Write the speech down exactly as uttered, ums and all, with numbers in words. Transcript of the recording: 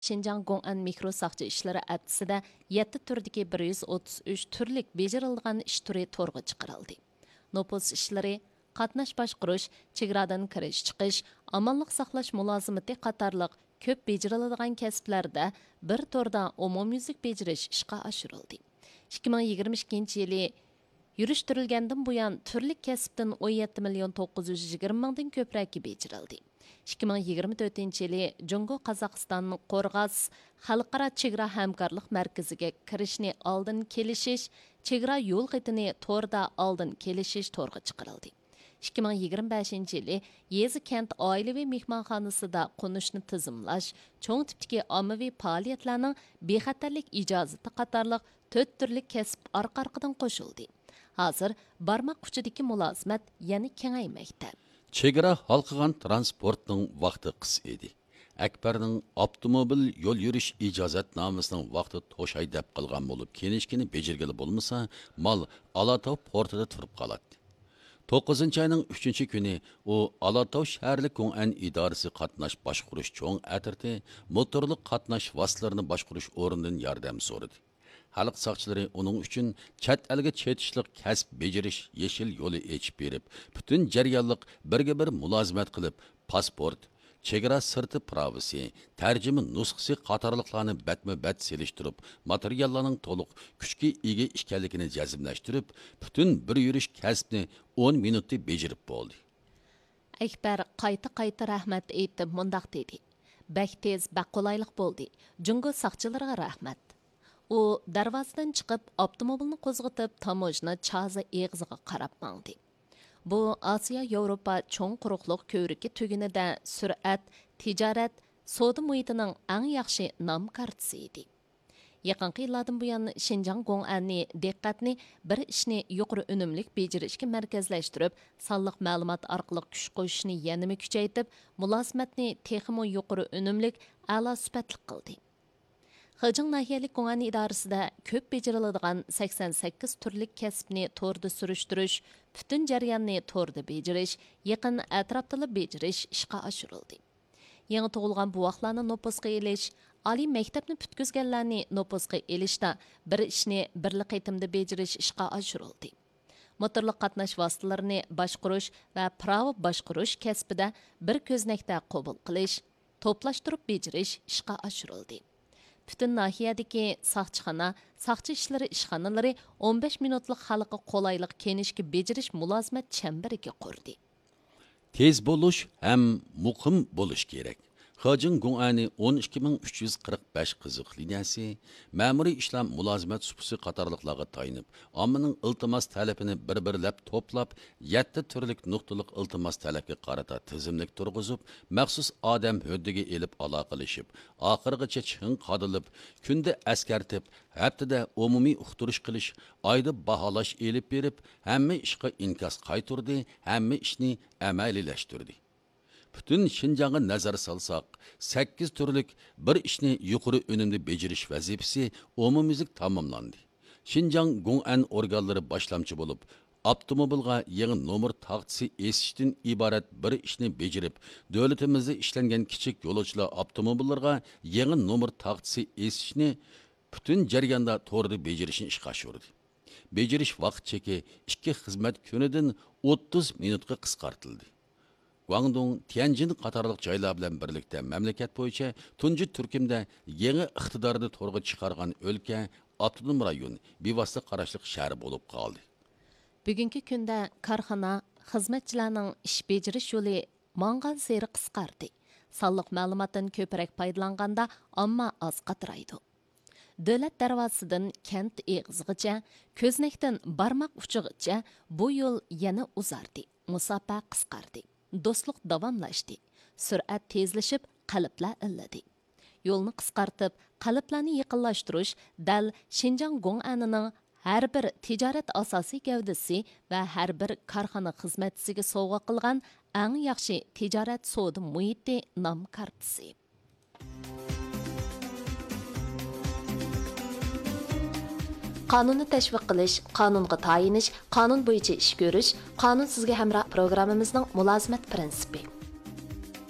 Şinjan Gong'an mikro saqçı işləri ətisində yetti türdəki bir yuz o'ttiz uch türlük becerilgan iş türü torğa çıqırıldı. Nopos işləri, qatnaş başquruş, chegaradan kirish chiqish, amanlıq saqlash mulozimati qatorliq ko'p bejiriladigan kasblarda bir torda umumyuzlik bejirish ishga oshirildi. ikki ming yigirma ikkinchi yili yurishtirilgandan buyon turli kasbdan o'n yetti million to'qqiz yuz yigirma mingdan ko'proq bejirildi. ikki ming yigirma to'rtinchi yili Jungo Qozog'istonning Qo'rg'as xalqaro chegara hamkorlik markaziga kirishni oldin kelishish, chegara yo'l qitini to'rda oldin kelishish to'rga chiqarildi. ikki ming yigirma beshinchi yili Yezi kent oilaviy mehmonxonasida qo'nishni tizimlash, cho'ng tipdagi ommaviy faoliyatlarning bexatarlik ijozati qatorliq to'rt turli kasb orqa-orqadan qo'shildi. Hozir barmoq uchidagi mulozimat yana kengaymoqda. Chegara halqıgan transportning vaqti qis edi. Akbarning avtomobil yo'l yurish ijozatnomasining vaqti to'shay deb qilgan bo'lib, kenishkini bejirgili bo'lmasa, mal Alatov portida turib qoladi. to'qqizinchi ayning uchinchi kuni u Alatov shaharlik Gong'an idorasi qatnash boshqurish cho'ng atirti motorli qatnash vositalarini boshqurish o'rnidan yordam so'radi. Xalq saqchilari uning uchun chet elga chetishliq kasb bejirish yeshil yo'li echib berib, butun jarayonliq birga bir mulozimat qilib, pasport, chegara sirti pravisi, tarjima nusxasi qatorliqlarni batma-bat selishtirib, materiallarning to'liq kuchga ega ekanligini jazmlashtirib, butun bir yurish kasbni o'n minutda bejirib bo'ldi. Akbar qayta-qayta rahmat aytib mundaq dedi. Bak tez, bak qulaylik bo'ldi. Jungo saqchilariga rahmat. U darvozadan chiqib, avtomobilni qo'zg'atib, tamojni chaza eg'iziga qarab mangdi. Bu Osiyo Yevropa cho'ng quruqliq ko'riki tugunida sur'at, tijorat, savdo muhitining eng yaxshi nom kartasi edi. Yaqinqi yillardan buyon Xinjiang Gong'anni diqqatni bir ishni yuqori unumlik bejirishga markazlashtirib, sonliq ma'lumot orqali kuch qo'shishni yanada kuchaytirib, mulozimatni texmo yuqori unumlik, a'lo sifatli qildi. Xijing nahiyalik Gong'an idorasida ko'p bejiriladigan sakson sakkiz turlik kasbni to'rda surishtirish, butun jarayonni to'rda bejirish, yaqin atrofda bejirish ishga oshirildi. Yangi tug'ilgan buvoqlarni nopusga elish, oliy maktabni putkizganlarni nopusga elishda bir ishni birli qaytimda bejirish ishga oshirildi. Motorli qatnash vositalarini boshqarish va pravo boshqarish kasbida bir ko'znakda qabul qilish, to'plashtirib bejirish ishga oshirildi. Bütün nahiyadagi saqchixona, saqchi ishlari ishxonalari o'n besh minutlik xalqqa qolaylik kenishki bejirish mulozimat chemberiga qurdi. Tez bo'lish ham muqim bo'lish kerak. Xijing Gong'ani o'n ikki ming uch yuz qirq besh qiziq liniyasi, ma'muriy ishlam mulozimat supusi qatorliqlarga tayinib, ommaning iltimos talabini bir-birlab to'plab, yetti turlik nuqtalik iltimos talabga qarata tizimlik turg'izib, maxsus odam huddiga elib aloqalashib, oxirigacha ching qodilib, kunda askartib, haftada umumiy uqtirish qilish, oyda baholash elib berib, hamma ishga inkos qayturdi, hamma ishni amaliyalashtirdi. Bütün Xinjiang'a nazar salsak, sakkiz turlik bir ishni yuqori unumli bejirish vazifasi umumiylik tamamlandı. Xinjiang Gong'an organlari boshlamchi bo'lib, avtomobilga yangi nomer taqdisi esishdan iborat bir ishni bejirib, davlatimizda ishlangan kichik yo'lovchilar avtomobillarga yangi nomer taqdisi esishni butun jarayonda to'g'ri bejirishni ishga oshirdi. Bejirish vaqt cheki ikki xizmat kunidan o'ttiz minutga qisqartildi. Guangdong, Tianjin qatorliq joylar bilan birlikda mamlakat bo'yicha tunji turkumda yangi iqtidorni to'rga chiqargan o'lka, avtonom rayon, bevosita qarashliq shahar bo'lib qoldi. Bugungi kunda korxona xizmatchilarning ish bejirish yo'li mangan seri qisqardi. Sonliq ma'lumotdan ko'proq foydalanganda ammo oz qatraydi. Davlat darvozasidan kent eg'izgacha, ko'znakdan barmoq uchigacha bu yo'l yana uzardi. Musofa qisqardi. Do'stlik davomlashdi. Sur'at tezlashib, qalblar illadi. Yo'lni qisqartib, qalblarni yaqinlashtirish dal Xinjiang Gong'anining har bir tijorat asosiy gavdasi va har bir korxona xizmatchisiga sovg'a qilgan eng yaxshi tijorat savdo muhiti nom kartasi. Qonunni tashviq qilish, qonunga tayinish, qonun bo'yicha ish ko'rish, qonun sizga hamroh programmamizning mulozimat prinsipi.